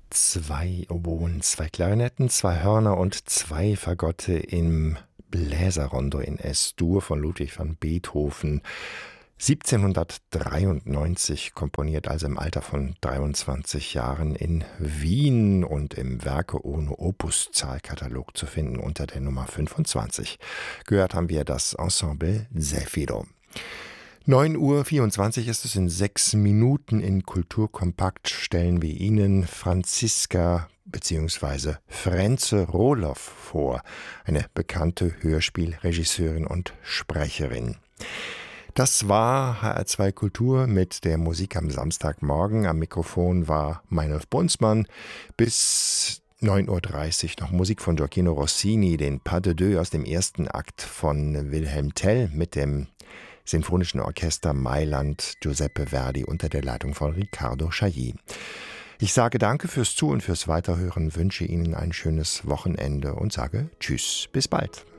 2 Oboen, 2 Klarinetten, 2 Hörner und 2 Fagotte im Bläserrondo in S-Dur von Ludwig van Beethoven. 1793 komponiert, also im Alter von 23 Jahren in Wien und im Werke ohne Opus-Zahlkatalog zu finden unter der Nummer 25. Gehört haben wir das Ensemble Zefiro. 9:24 Uhr ist es, in 6 Minuten in Kulturkompakt stellen wir Ihnen Franziska bzw. Frenze Rohloff vor, eine bekannte Hörspielregisseurin und Sprecherin. Das war HR2 Kultur mit der Musik am Samstagmorgen. Am Mikrofon war Meinolf Brunsmann. Bis 9:30 Uhr noch Musik von Gioacchino Rossini, den Pas de Deux aus dem ersten Akt von Wilhelm Tell mit dem Sinfonischen Orchester Mailand Giuseppe Verdi unter der Leitung von Riccardo Chailly. Ich sage danke fürs Zu- und fürs Weiterhören, wünsche Ihnen ein schönes Wochenende und sage Tschüss, bis bald.